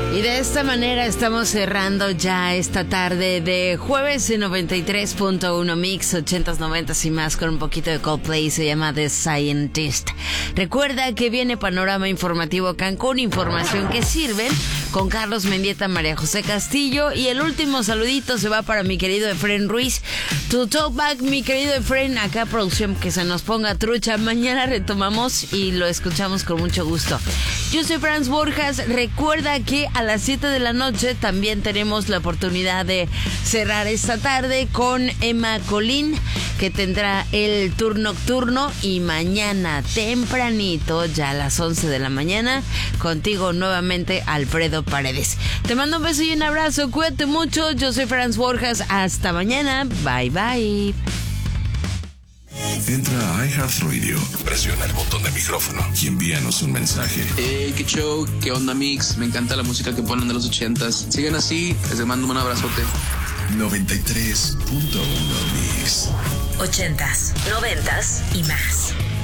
Y de esta manera estamos cerrando ya esta tarde de jueves en 93.1 Mix, 80s, 90s y más, con un poquito de Coldplay. Se llama The Scientist. Recuerda que viene Panorama Informativo Cancún, información que sirve, con Carlos Mendieta, María José Castillo. Y el último saludito se va para mi querido Efren Ruiz. Tu talkback, mi querido Efren. Acá producción que se nos ponga trucha. Mañana retomamos y lo escuchamos con mucho gusto. Yo soy Franz Borjas. Recuerda que a las 7 de la noche también tenemos la oportunidad de cerrar esta tarde con Emma Colín, que tendrá el tour nocturno. Y mañana tempranito, ya a las 11 de la mañana, contigo nuevamente Alfredo Paredes. Te mando un beso y un abrazo. Cuídate mucho. Yo soy Franz Borjas. Hasta mañana. Bye bye. Entra a iHeartRadio, presiona el botón de micrófono y envíanos un mensaje. Qué show, qué onda mix, me encanta la música que ponen de los 80s. Sigan así, les mando un abrazote. 93.1 Mix. 80s, 90s y más.